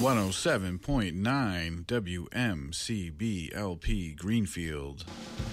107.9 WMCB LP Greenfield.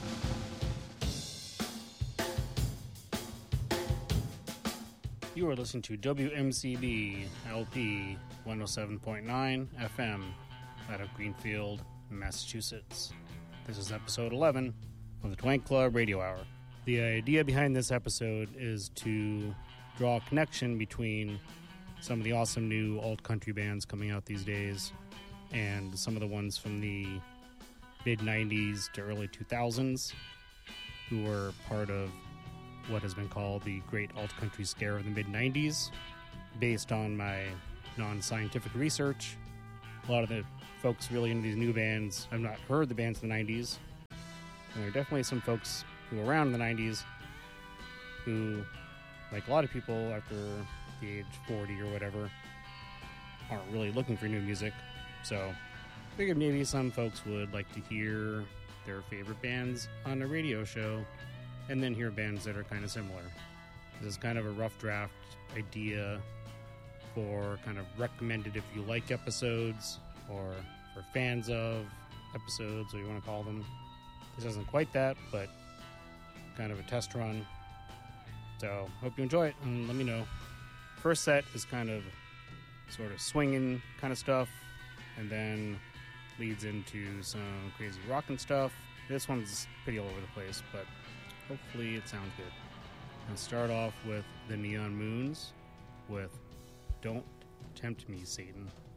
You are listening to WMCB LP 107.9 FM out of Greenfield, Massachusetts. This is episode 11 of the Twang Club Radio Hour. The idea behind this episode is to draw a connection between some of the awesome new alt country bands coming out these days and some of the ones from the mid-90s to early 2000s who were part of what has been called the Great Alt Country Scare of the mid-90s. Based on my non-scientific research, a lot of the folks really into these new bands have not heard the bands in the 90s. And there are definitely some folks who were around in the 90s who, like a lot of people after the age 40 or whatever, aren't really looking for new music. So I figured maybe some folks would like to hear their favorite bands on a radio show and then hear bands that are kind of similar. This is kind of a rough draft idea for kind of recommended if you like episodes or for fans of episodes, or you want to call them. This isn't quite that, but kind of a test run. So hope you enjoy it and let me know. First set is kind of sort of swinging kind of stuff, and then leads into some crazy rockin' stuff. This one's pretty all over the place, but hopefully it sounds good. I'll start off with the Neon Moons with Don't Tempt Me, Satan.